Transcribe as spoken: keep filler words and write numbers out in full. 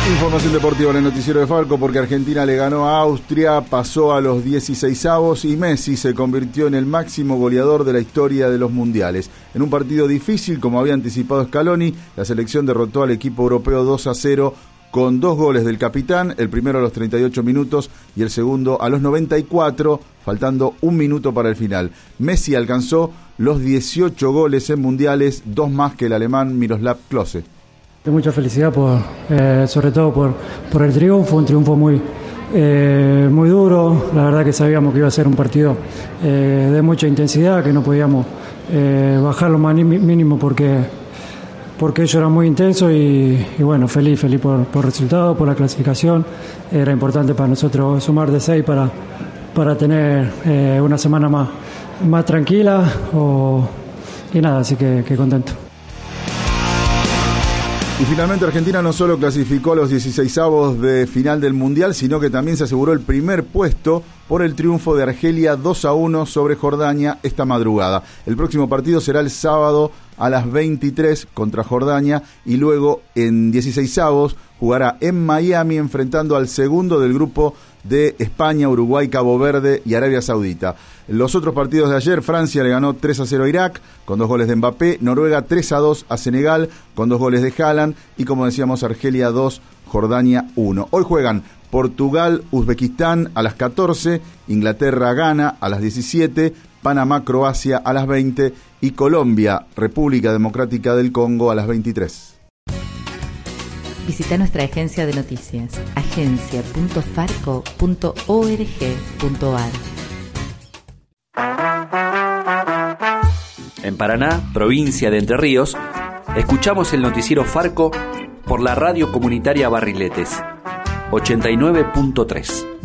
Información deportiva en el noticiero de Farco, porque Argentina le ganó a Austria, pasó a los dieciseisavos y Messi se convirtió en el máximo goleador de la historia de los mundiales. En un partido difícil, como había anticipado Scaloni, la selección derrotó al equipo europeo dos a cero con dos goles del capitán, el primero a los treinta y ocho minutos y el segundo a los noventa y cuatro, faltando un minuto para el final. Messi alcanzó los dieciocho goles en mundiales, dos más que el alemán Miroslav Klose. Mucha felicidad, por, eh, sobre todo por, por el triunfo, un triunfo muy, eh, muy duro. La verdad que sabíamos que iba a ser un partido eh, de mucha intensidad, que no podíamos eh, bajar lo más mínimo porque, porque ello era muy intenso y, y bueno, feliz, feliz por, por el resultado, por la clasificación. Era importante para nosotros sumar de seis para, para tener eh, una semana más, más tranquila o, y nada, así que, que contento. Y finalmente Argentina no solo clasificó a los dieciseisavos de final del Mundial, sino que también se aseguró el primer puesto por el triunfo de Argelia dos a uno sobre Jordania esta madrugada. El próximo partido será el sábado a las veintitrés contra Jordania y luego en dieciseisavos jugará en Miami enfrentando al segundo del grupo de España, Uruguay, Cabo Verde y Arabia Saudita. Los otros partidos de ayer, Francia le ganó tres a cero a Irak con dos goles de Mbappé, Noruega tres a dos a Senegal con dos goles de Haaland y como decíamos Argelia dos, Jordania uno. Hoy juegan Portugal, Uzbekistán a las catorce, Inglaterra, Ghana a las diecisiete, Panamá, Croacia a las veinte y Colombia, República Democrática del Congo a las veintitrés. Visita nuestra agencia de noticias, agencia punto farco punto org punto ar. En Paraná, provincia de Entre Ríos, escuchamos el noticiero Farco por la radio comunitaria Barriletes, ochenta y nueve punto tres.